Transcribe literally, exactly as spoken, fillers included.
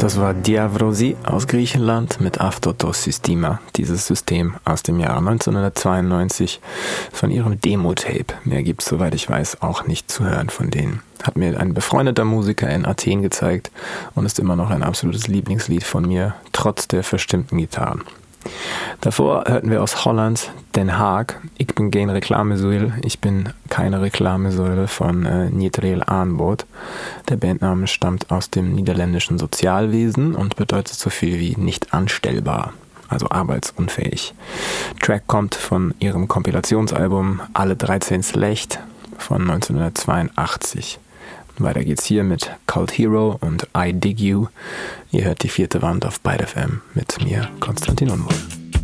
Das war Diavrosi aus Griechenland mit Avtotos Systema, dieses System aus dem Jahr neunzehnhundertzweiundneunzig von ihrem Demo-Tape. Mehr gibt's, soweit ich weiß, auch nicht zu hören von denen. Hat mir ein befreundeter Musiker in Athen gezeigt und ist immer noch ein absolutes Lieblingslied von mir, trotz der verstimmten Gitarren. Davor hörten wir aus Holland Den Haag, Ich bin geen Reklamesäule, ich bin keine Reklamesäule von äh, Nietreel Aanbod. Der Bandname stammt aus dem niederländischen Sozialwesen und bedeutet so viel wie nicht anstellbar, also arbeitsunfähig. Track kommt von ihrem Kompilationsalbum Alle dreizehn Slecht von neunzehnhundertzweiundachtzig. Weiter geht's hier mit Cult Hero und I Dig You. Ihr hört die vierte Wand auf Byte F M mit mir, Konstantin Unwohl.